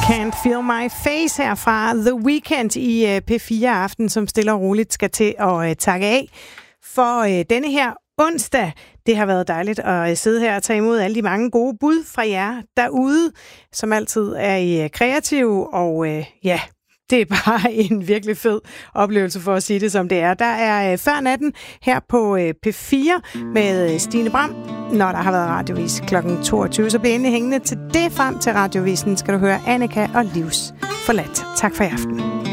Can't Feel My Face her fra The Weeknd i P4 Aften, som stille og roligt skal til at takke af for denne her onsdag. Det har været dejligt at sidde her og tage imod alle de mange gode bud fra jer derude, som altid er I kreative, og ja, det er bare en virkelig fed oplevelse for at sige det som det er. Der er Før Natten her på P4 med Stine Bram. Når der har været radiovis kl. 22, så bliver endelig hængende til det. Frem til radiovisen skal du høre Annika og Livs forladt. Tak for i aften.